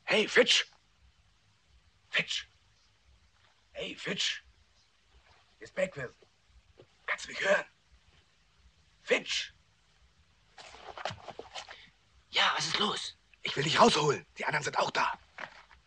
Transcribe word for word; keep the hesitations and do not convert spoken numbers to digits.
Hey, Fitch! Fitch! Hey, Fitch! Hier ist Beckwith. Kannst du mich hören? Fitch! Ja, was ist los? Ich will dich rausholen. Die anderen sind auch da.